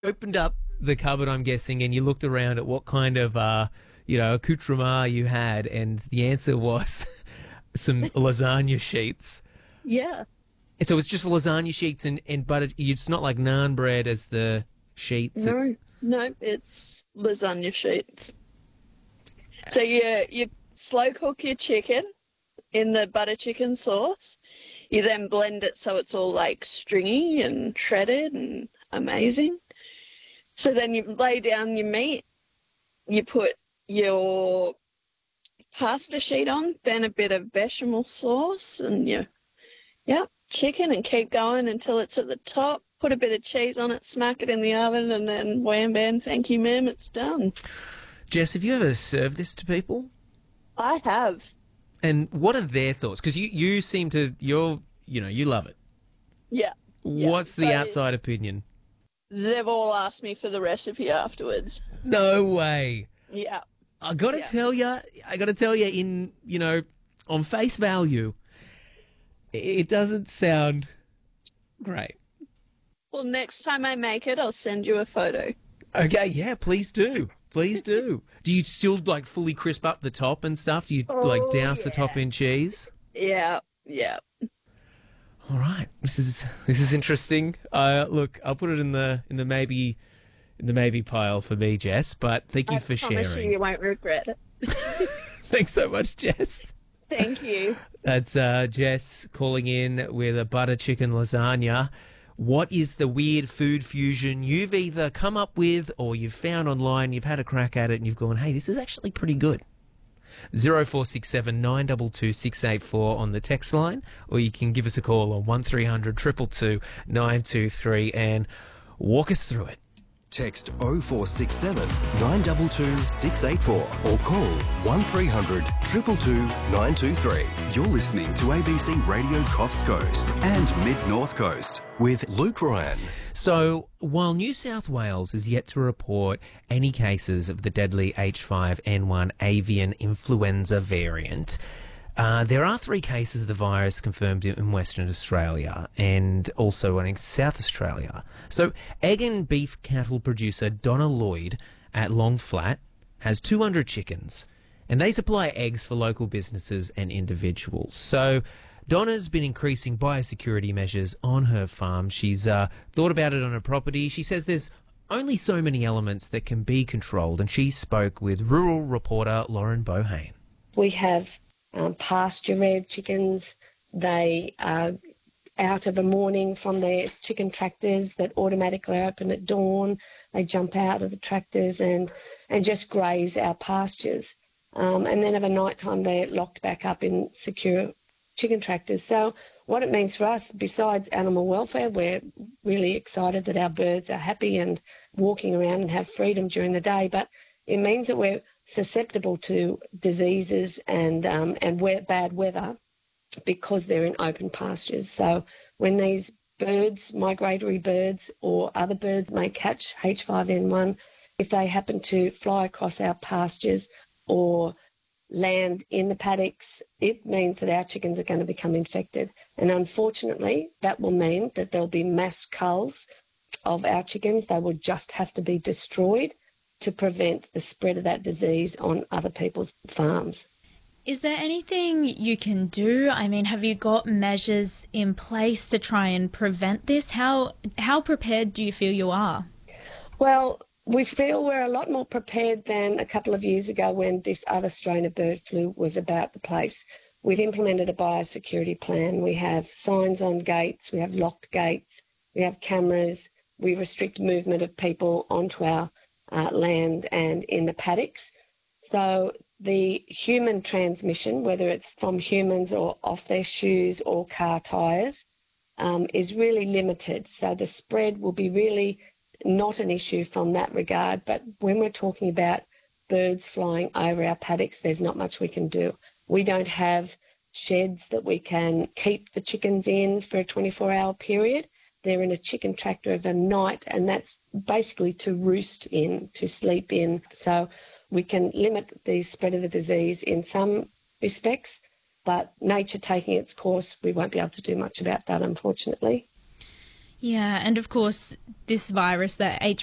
opened up the cupboard, I'm guessing, and you looked around at what kind of, accoutrement you had, and the answer was some lasagna sheets. Yeah. And so it's just lasagna sheets and butter. It's not like naan bread as the sheets. No, it's lasagna sheets. So you slow cook your chicken in the butter chicken sauce. You then blend it so it's all like stringy and shredded and amazing. So then you lay down your meat. You put your pasta sheet on, then a bit of bechamel sauce and chicken, and keep going until it's at the top. Put a bit of cheese on it, smack it in the oven, and then wham bam, thank you ma'am, it's done. Jess, have you ever served this to people? I have. And what are their thoughts? Because you seem to, you love it. Yeah. What's the outside opinion? They've all asked me for the recipe afterwards. No way. Yeah. I got to tell you, on face value, it doesn't sound great. Well, next time I make it, I'll send you a photo. Okay, yeah, please do. Please do. Do you still, fully crisp up the top and stuff? Do you, douse the top in cheese? Yeah. All right. This is interesting. Look, I'll put it in the maybe pile for me, Jess, but thank you for sharing. I promise you won't regret it. Thanks so much, Jess. Thank you. That's Jess calling in with a butter chicken lasagna. What is the weird food fusion you've either come up with or you've found online, you've had a crack at it and you've gone, hey, this is actually pretty good? 0467 922 684 on the text line, or you can give us a call on 1300 222 923 and walk us through it. Text 0467 922 684 or call 1300 222 923. You're listening to ABC Radio Coffs Coast and Mid-North Coast with Luke Ryan. So, while New South Wales is yet to report any cases of the deadly H5N1 avian influenza variant, there are 3 cases of the virus confirmed in Western Australia and also in South Australia. So, egg and beef cattle producer Donna Lloyd at Long Flat has 200 chickens, and they supply eggs for local businesses and individuals. So, Donna's been increasing biosecurity measures on her farm. She's thought about it on her property. She says there's only so many elements that can be controlled, and she spoke with rural reporter Lauren Bohane. We have pasture-reared chickens. They are out of a morning from their chicken tractors that automatically open at dawn. They jump out of the tractors and just graze our pastures. And then of a night time, they're locked back up in secure chicken tractors. So what it means for us, besides animal welfare, we're really excited that our birds are happy and walking around and have freedom during the day, but it means that we're susceptible to diseases and bad weather because they're in open pastures. So when these birds, migratory birds or other birds may catch H5N1, if they happen to fly across our pastures or land in the paddocks, it means that our chickens are going to become infected. And unfortunately, that will mean that there'll be mass culls of our chickens. They will just have to be destroyed to prevent the spread of that disease on other people's farms. Is there anything you can do? I mean, have you got measures in place to try and prevent this? How prepared do you feel you are? Well, we feel we're a lot more prepared than a couple of years ago when this other strain of bird flu was about the place. We've implemented a biosecurity plan. We have signs on gates. We have locked gates. We have cameras. We restrict movement of people onto our land and in the paddocks. So the human transmission, whether it's from humans or off their shoes or car tyres, is really limited. So the spread will be really not an issue from that regard. But when we're talking about birds flying over our paddocks, there's not much we can do. We don't have sheds that we can keep the chickens in for a 24-hour period. They're in a chicken tractor overnight, and that's basically to roost in, to sleep in. So we can limit the spread of the disease in some respects, but nature taking its course, we won't be able to do much about that, unfortunately. Yeah, and of course, this virus, the